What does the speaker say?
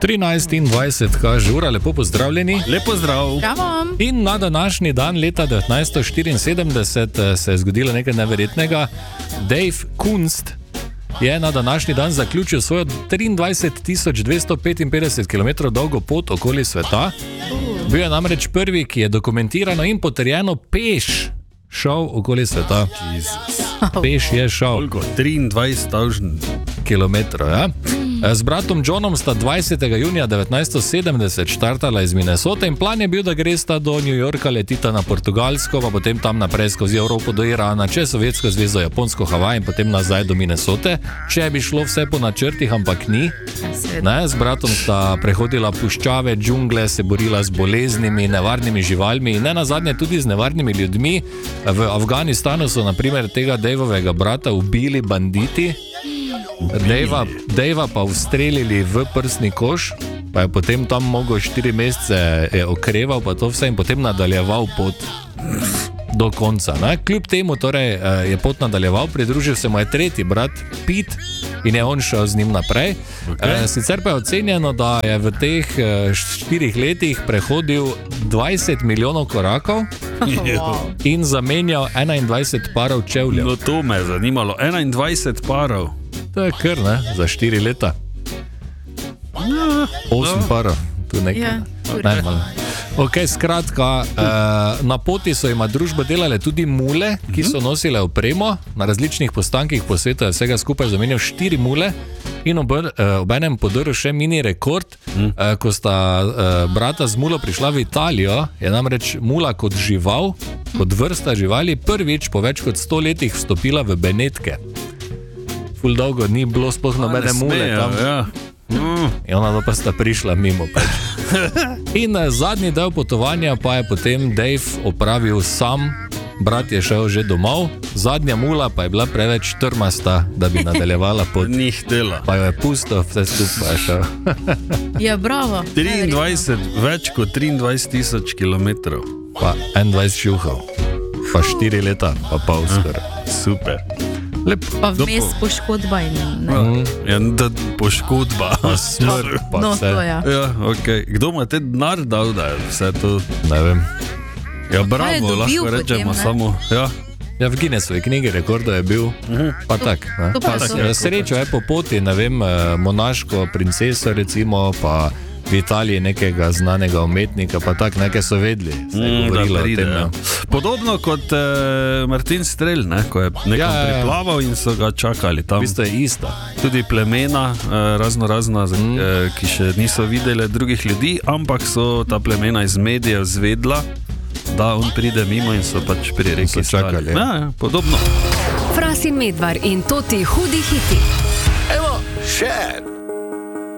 13:20, kaže ura, lepo pozdravljeni. Lepo zdrav. Bravo. In na današnji dan leta 1974 se je zgodilo nekaj neverjetnega. Dave Kunst je na današnji dan zaključil svojo 23.255 km dolgo pot okoli sveta. Bil je namreč prvi, ki je dokumentirano in potrjeno peš šel okoli sveta. Peš je šel. Koliko? 23.000 kilometrov, ja. Z bratom Johnom sta 20. junija 1970 štartala iz Minnesote in plan je bil, da gresta do New Yorka, letita na Portugalsko, pa potem tam naprej skozi Evropo do Irana, čez Sovjetsko zvezo, Japonsko, Havaj in potem nazaj do Minnesote, če bi šlo vse po načrtih, ampak ni. Ne, z bratom sta prehodila puščave, džungle, se borila z boleznimi, nevarnimi živalmi in ne nazadnje tudi z nevarnimi ljudmi. V Afganistanu so naprimer tega Daveovega brata ubili banditi, Davea pa ustrelili v prsni koš, pa je potem tam mogel 4 mesece okreval, pa to vse in potem nadaljeval pot do konca. Ne? Kljub temu torej, je pot nadaljeval, pridružil se mu je tretji brat Pete in je on šel z njim naprej. Okay. Sicer pa je ocenjeno, da je v teh 4 letih prehodil 20 milijonov korakov in zamenjal 21 parov čevljev. No, to me je zanimalo. 21 parov. To je kar, ne? Za 4 leta. 8 parov. Tu nekaj. Ja, Ok, skratka, na poti so jima družbo delale tudi mule, ki so nosile opremo. Na različnih postankih po svetu je vsega skupaj zamenjal 4 mule in obenem podrl še mini rekord. Ko sta brata z mulo prišla v Italijo, je namreč mula kot žival, kot vrsta živali, prvič po več kot 100 letih vstopila v Benetke. Ful dolgo ni bilo sploh nobene mule tam. Ja. In ona pa sta prišla mimo pač. In zadnji del potovanja pa je potem Dave opravil sam, brat je šel že domov, zadnja mula pa je bila preveč trmasta, da bi nadaljevala pot. Ni htela. Pa jo je pustil, vse skupaj šel. Ja, bravo. 23, več kot 23.000 kilometrov. Pa 21 šuhov, pa 4 leta, pa pol skoraj. Super. Lep. Pa vmes poškodba in ne. Ja, da poškodba. Pa smrt, pa No, vse. to ja. Ja, okay. Kdo ima te denar dal, da je vse to? Ne vem. Ja, Pa je bravo, dobil lahko rečemo potem, ne? samo. Ja. Ja, v Guinnessovi knjigi rekordov je bil, pa tak. Ne? To pa je to. Srečo je po poti, ne vem, monaško princeso recimo, pa v Italiji nekega znanega umetnika, pa tak, nekaj so vedeli. Se je govorilo o tem, ja. Podobno kot Martin Strel, ne? Ko je nekam priplaval in so ga čakali tam. V bistvu je isto. Tudi plemena, razna, ki še niso videli drugih ljudi, ampak so ta plemena iz medijev zvedla, da on pride mimo in so pač pri reki čakali. Ja, podobno. Fras in Medvar in Toti hudi hiti. Evo, še